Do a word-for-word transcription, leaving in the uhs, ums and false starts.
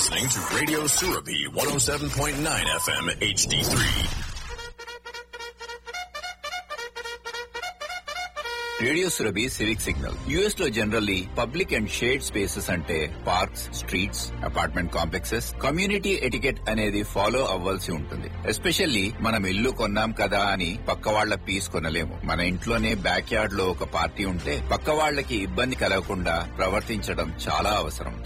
listening to Radio Surabhi one oh seven point nine F M H D three. Radio Surabhi civic signal. US లో generally public and shade spaces అంటే parks, streets, apartment complexes, community etiquette అనేది follow అవ్వాల్సి ఉంటుంది. Especially మనం ఇల్లు కొన్నాం కదా అని పక్క వాళ్ల పీస్ కొనలేము. మన ఇంట్లోనే బ్యాక్ యార్డ్ లో ఒక పార్టీ ఉంటే పక్క వాళ్లకి ఇబ్బంది కలగకుండా ప్రవర్తించడం చాలా అవసరం.